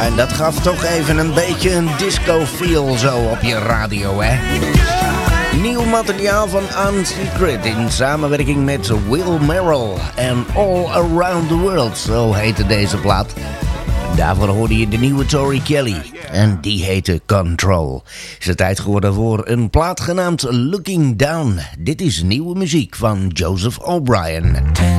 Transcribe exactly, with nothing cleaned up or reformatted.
En dat gaf toch even een beetje een disco-feel zo op je radio, hè? Nieuw materiaal van Unsecret in samenwerking met Will Merrill en All Around the World, zo heette deze plaat. Daarvoor hoorde je de nieuwe Tori Kelly en die heette Control. Is het tijd geworden voor een plaat genaamd Looking Down. Dit is nieuwe muziek van Joseph O'Brien.